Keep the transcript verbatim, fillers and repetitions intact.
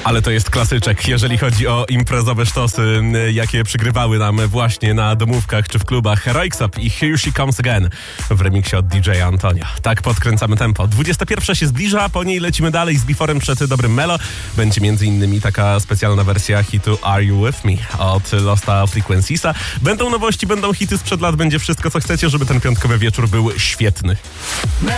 Ale to jest klasyczek, jeżeli chodzi o imprezowe sztosy, jakie przygrywały nam właśnie na domówkach czy w klubach. Heroic Up i Here She Comes Again w remiksie od D J Antonia. Tak podkręcamy tempo. dwudziesta pierwsza się zbliża, po niej lecimy dalej z Beforem przed dobrym Melo. Będzie między innymi taka specjalna wersja hitu Are You With Me od Losta Frequenciesa. Będą nowości, będą hity sprzed lat, będzie wszystko co chcecie, żeby ten piątkowy wieczór był świetny.